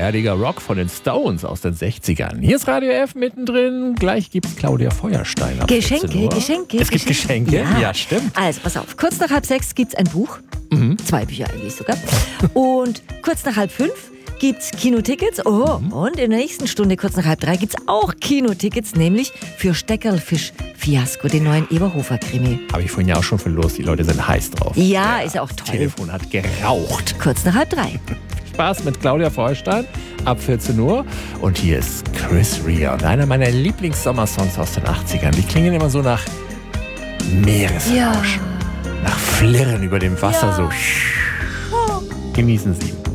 erdiger Rock von den Stones aus den 60ern. Hier ist Radio F mittendrin. Gleich gibt's Claudia Feuerstein ab 14 Uhr. Geschenke. Es gibt Geschenke? Ja, stimmt. Also, pass auf. Kurz nach 4:30 gibt's ein Buch. 2 Bücher eigentlich sogar. Und kurz nach 4:30 gibt's Kinotickets. Und in der nächsten Stunde, kurz nach 2:30, gibt's auch Kinotickets, nämlich für Steckerlfisch-Fiasko, den neuen Eberhofer-Krimi. Habe ich vorhin ja auch schon verlost. Die Leute sind heiß drauf. Ja, ist ja auch toll. Das Telefon hat geraucht. Kurz nach 2:30. Spaß mit Claudia Feuerstein ab 14 Uhr. Und hier ist Chris Rea und einer meiner Lieblings-Sommersongs aus den 80ern. Die klingen immer so nach Meeresrauschen. Nach Flirren über dem Wasser. So. Genießen Sie.